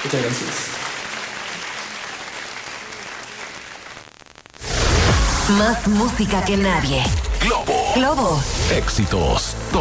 Muchas gracias. Más música que nadie. Globo. Globo. Éxitos